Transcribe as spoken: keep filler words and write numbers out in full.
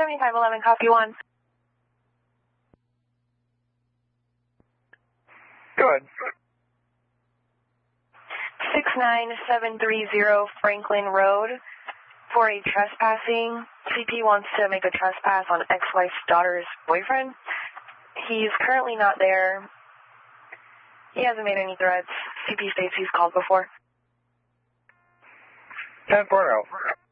seventy-five eleven, copy one. Go ahead. six nine seven three zero Franklin Road for a trespassing. C P wants to make a trespass on ex-wife's daughter's boyfriend. He's currently not there. He hasn't made any threats. C P states he's called before. ten four zero.